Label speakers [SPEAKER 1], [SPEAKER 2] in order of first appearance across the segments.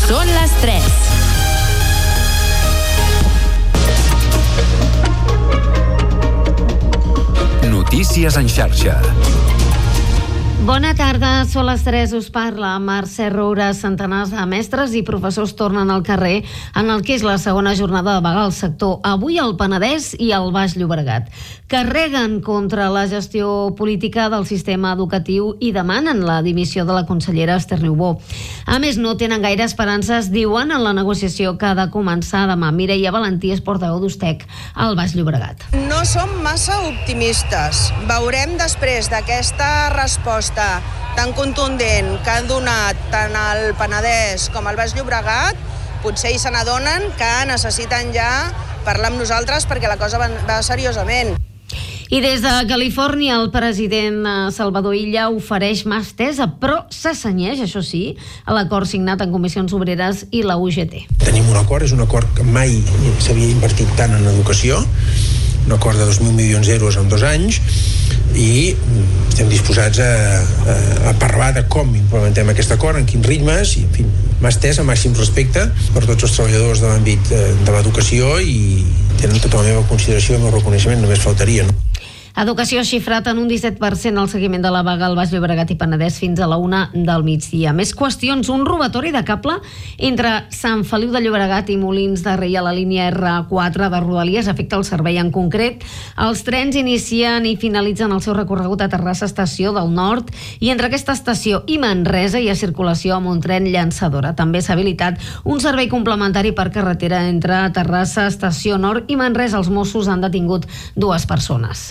[SPEAKER 1] Són les 3.
[SPEAKER 2] Notícies en xarxa.
[SPEAKER 3] Bona tarda, són les 3, us parla Mercè Roura. Centenars de mestres i professors tornen al carrer en el que és la segona jornada de vaga al sector, avui al Penedès i al Baix Llobregat. Carreguen contra la gestió política del sistema educatiu i demanen la dimissió de la consellera Esther Niubó. A més, no tenen gaire esperances, diuen, en la negociació que ha de començar demà. Mireia Valentí és portaveu d'Ustec al Baix Llobregat.
[SPEAKER 4] No som massa optimistes. Veurem després d'aquesta resposta tan contundent que han donat tant el Penedès com el Baix Llobregat, potser se n'adonen que necessiten ja parlar amb nosaltres perquè la cosa va seriosament.
[SPEAKER 3] I des de Califòrnia, el president Salvador Illa ofereix mà estesa, però s'assenyeix, això sí, a l'acord signat en Comissions Obreres i la UGT.
[SPEAKER 5] Tenim un acord, és un acord que mai s'havia invertit tant en educació, un acord de 2.000 milions d'euros en 2 anys, i estem disposats a parlar de com implementem aquest acord, en quins ritmes, i en fi, mà estesa, màxim respecte per tots els treballadors de l'àmbit de l'educació, i tenen tota la meva consideració i el meu reconeixement, només faltaria, no?
[SPEAKER 3] Educació ha xifrat en un 17% el seguiment de la vaga al Baix Llobregat i Penedès fins a la 1 del migdia. Més qüestions, un robatori de cable entre Sant Feliu de Llobregat i Molins de Rei a la línia R4 de Rodalies afecta el servei. En concret, els trens inicien i finalitzen el seu recorregut a Terrassa Estació del Nord, i entre aquesta estació i Manresa hi ha circulació amb un tren llançadora. També s'ha habilitat un servei complementari per carretera entre Terrassa Estació Nord i Manresa. Els Mossos han detingut 2 persones.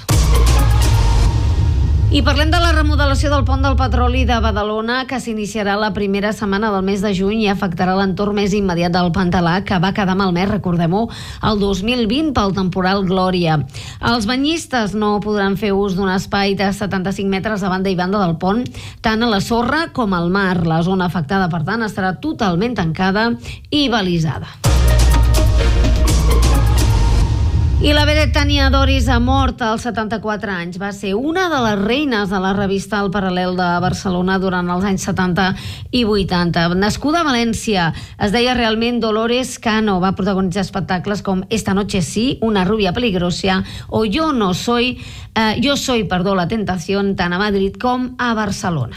[SPEAKER 3] I parlem de la remodelació del pont del Petroli de Badalona, que s'iniciarà la primera setmana del mes de juny i afectarà l'entorn més immediat del Pantalà, que va quedar malmès, recordem-ho, el 2020 pel temporal Glòria. Els banyistes no podran fer ús d'un espai de 75 metres a banda i banda del pont, tant a la sorra com al mar. La zona afectada, per tant, estarà totalment tancada i balisada. I la vedet Tania Doris ha mort als 74 anys. Va ser una de les reines de la revista El Paral·lel de Barcelona durant els anys 70 i 80. Nascuda a València, es deia realment Dolores Cano. Va protagonitzar espectacles com Esta noche sí, Una rubia peligrosa o Yo soy la tentación, tant a Madrid com a Barcelona.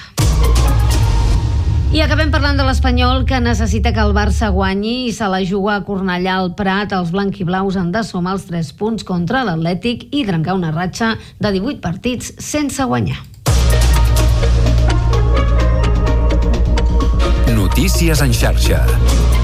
[SPEAKER 3] I acabem parlant de l'Espanyol, que necessita que el Barça guanyi i se la juga a Cornellà al Prat. Els blanquiblaus han de sumar els 3 punts contra l'Atlètic i trencar una ratxa de 18 partits sense guanyar.
[SPEAKER 2] Notícies en xarxa.